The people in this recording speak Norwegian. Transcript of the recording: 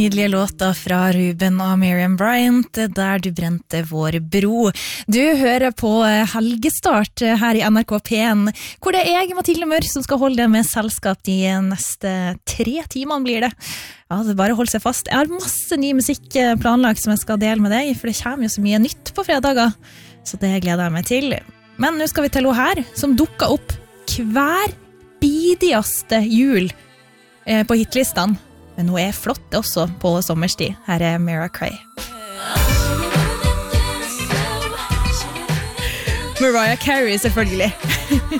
nydelige låter fra Ruben og Miriam Bryant, Der du brente vår bro. Du hører på helgestart her i NRK P1, hvor det jeg, Mathilde Mør, som skal holde deg med selskap de neste 3 timene blir det. Ja, det bare hold seg fast. Jeg har masse ny musikk planlagt som jeg skal dele med deg, for det kommer jo så mye nytt på fredager, så det gleder jeg meg til. Men nå skal vi til henne her, som dukker opp hver bidigste jul på hitlistene. Men hun flott også på sommerstid. Her Mara Cray. Mariah Carey, selvfølgelig.